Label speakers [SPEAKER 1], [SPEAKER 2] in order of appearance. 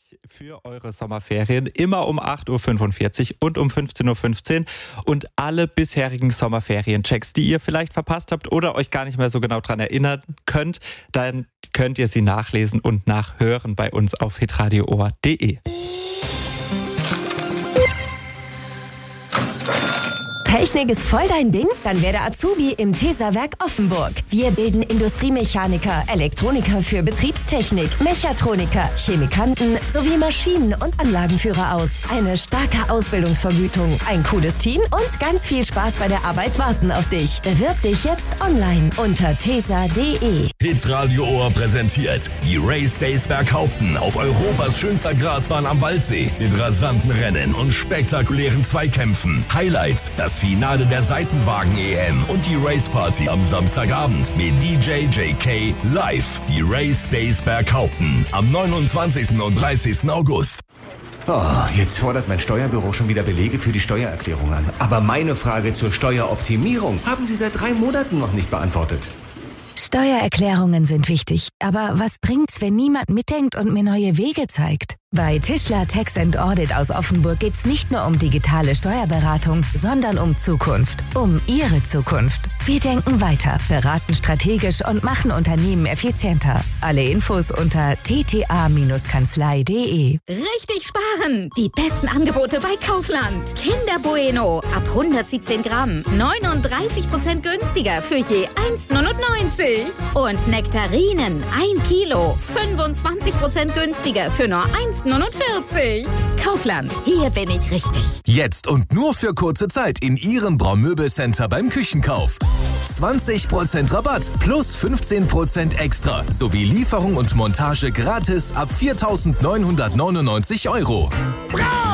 [SPEAKER 1] Für eure Sommerferien immer um 8.45 Uhr und um 15.15 Uhr. Und alle bisherigen Sommerferien-Checks, die ihr vielleicht verpasst habt oder euch gar nicht mehr so genau dran erinnern könnt, dann könnt ihr sie nachlesen und nachhören bei uns auf hitradioohr.de.
[SPEAKER 2] Technik ist voll dein Ding? Dann werde Azubi im Tesa-Werk Offenburg. Wir bilden Industriemechaniker, Elektroniker für Betriebstechnik, Mechatroniker, Chemikanten sowie Maschinen- und Anlagenführer aus. Eine starke Ausbildungsvergütung, ein cooles Team und ganz viel Spaß bei der Arbeit warten auf dich. Bewirb dich jetzt online unter tesa.de.
[SPEAKER 3] Hitradio Ohr präsentiert die Race Days Berghaupten auf Europas schönster Grasbahn am Waldsee mit rasanten Rennen und spektakulären Zweikämpfen. Highlights: das Finale der Seitenwagen-EM und die Race Party am Samstagabend mit DJ JK live. Die Race Days Berghaupten am 29. und 30. August.
[SPEAKER 4] Oh, jetzt fordert mein Steuerbüro schon wieder Belege für die Steuererklärung an. Aber meine Frage zur Steueroptimierung haben Sie seit 3 Monaten noch nicht beantwortet.
[SPEAKER 2] Steuererklärungen sind wichtig, aber was bringt's, wenn niemand mitdenkt und mir neue Wege zeigt? Bei Tischler Tax & Audit aus Offenburg geht's nicht nur um digitale Steuerberatung, sondern um Zukunft. Um Ihre Zukunft. Wir denken weiter, beraten strategisch und machen Unternehmen effizienter. Alle Infos unter tta-kanzlei.de.
[SPEAKER 5] Richtig sparen! Die besten Angebote bei Kaufland. Kinder Bueno ab 117 Gramm. 39% günstiger für je 1,99. Und Nektarinen 1 Kilo. 25% günstiger für nur 1,49. Kaufland, hier bin ich richtig.
[SPEAKER 3] Jetzt und nur für kurze Zeit in Ihrem Braumöbelcenter beim Küchenkauf. 20% Rabatt plus 15% extra sowie Lieferung und Montage gratis ab 4.999 €.